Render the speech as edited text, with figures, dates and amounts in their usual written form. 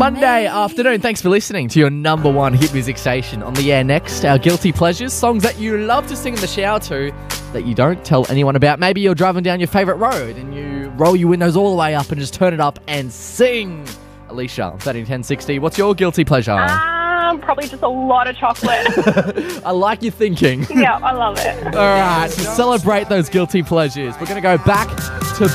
Monday afternoon. Thanks for listening to your number one hit music station. On the air next, our guilty pleasures, songs that you love to sing in the shower to that you don't tell anyone about. Maybe you're driving down your favourite road and you roll your windows all the way up and just turn it up and sing. Alicia, 131060, what's your guilty pleasure? Probably just a lot of chocolate. I like your thinking. Yeah, I love it. All right, to celebrate those guilty pleasures, we're going to go back to